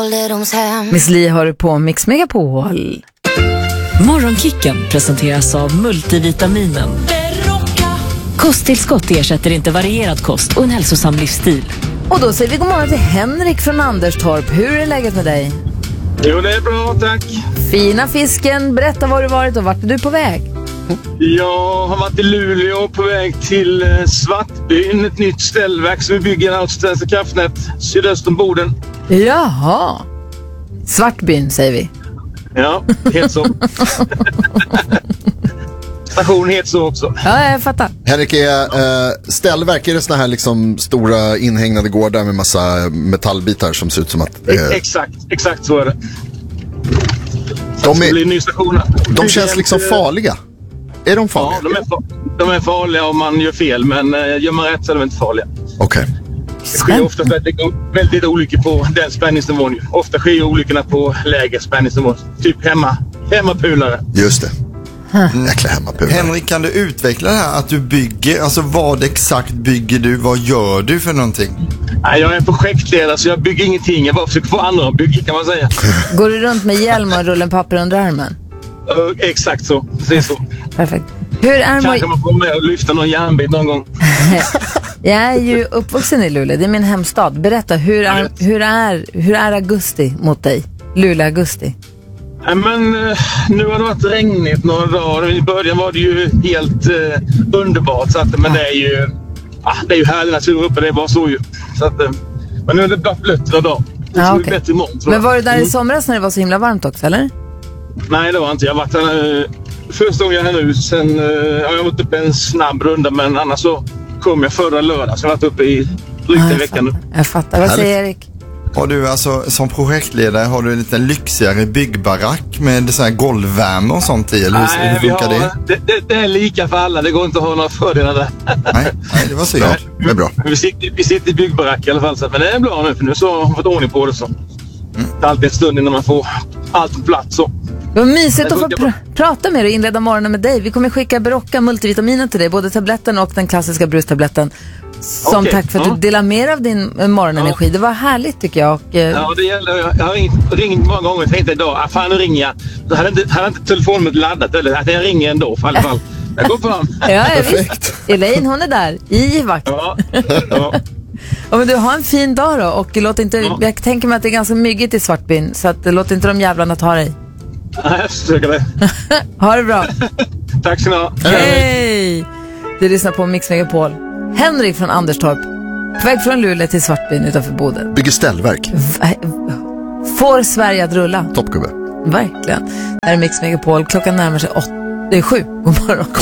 Miss Li har du på Mix Megapol. Morgonkicken presenteras av multivitaminen. Kosttillskott ersätter inte varierad kost och en hälsosam livsstil. Och då säger vi god morgon till Henrik från Anderstorp. Hur är läget med dig? Jo, det är bra, tack. Fina fisken, berätta var du varit och vart är du på väg? Jag har varit i Luleå på väg till Svartbyn, ett nytt ställverk som vi bygger allt Svenska kraftnät sydöst om Boden. Jaha, Svartbyn säger vi. Ja, helt så. Station heter så också. Ja, jag fattar. Henrik, ställverk, är det såna här liksom stora inhägnade gårdar med massa metallbitar som ser ut som att... Exakt så är det. De känns liksom farliga. Är de farliga? Ja, de är farliga om man gör fel, men gör man rätt så är de inte farliga. Okej. Det sker ofta väldigt olyckor på den spänningsnivån. Ofta sker olyckorna på lägre spänningsnivå. Typ hemmapulare. Just det. Jäkla hemmapulare. Henrik, kan du utveckla det här att du bygger? Alltså vad exakt bygger du? Vad gör du för någonting? Nej, jag är projektledare så jag bygger ingenting. Jag bara försöker få andra att bygga, kan man säga. Går du runt med hjälm och rullen papper under armen? Exakt så. Precis så. Perfekt. Hur är Kanske man får med och lyfta någon järnbit någon gång. Jag är ju uppvuxen i Luleå. Det är min hemstad. Berätta, hur är augusti mot dig? Luleå-augusti. Ja, men nu har det varit regnigt några dagar. I början var det ju helt underbart. Så att, men det är ju härlig natur uppe. Det är bara så ju. Så att, men nu är det blött några dagar. Ja, okay. Bättre imorgon, men var du där i somras när det var så himla varmt också, eller? Nej, det var inte. Jag har varit här första gången här nu. Sen har jag varit uppe en snabb runda. Men annars så kom jag förra lördag. Så jag har varit uppe i drygt en vecka nu. Jag fattar. Vad säger Erik? Har du alltså som projektledare, har du en liten lyxigare byggbarack med så här golvvärme och sånt i? Eller hur funkar det? Det är lika för alla. Det går inte att ha några fördelar där. Nej, det var så ja, det är bra. Vi sitter i byggbarack i alla fall. Men det är bra nu, för nu så har vi fått ordning på det. Så. Det är alltid en stund innan man får allt på plats. Så. Det var mysigt att få prata med dig och inleda morgonen med dig. Vi kommer skicka Berocca multivitaminen till dig, både tabletten och den klassiska brustabletten. Som tack för att du delar mer av din morgonenergi. Det var härligt tycker jag. Ja, det gäller. Jag har ringt många gånger och tänkte idag, fan nu ringer jag. Då hade inte telefonen laddat, eller att jag ringer ändå för alla fall. Jag går fram. Ja, visst. Elaine, hon är där i vakt. Ja. Ja, men du har en fin dag då och låt inte, jag tänker mig att det är ganska myggigt i Svartbyn, så att låt inte de jävlarna ta dig. Nej, jag försöker det. Ha det bra. Tack så mycket. Hej! Du lyssnar på Mix Megapol. Henrik från Anderstorp, på väg från Luleå till Svartbyn utanför Boden. Bygger ställverk. Får Sverige att rulla. Toppgubbe. Verkligen. Det här är Mix Megapol. Klockan närmar sig 7. God morgon.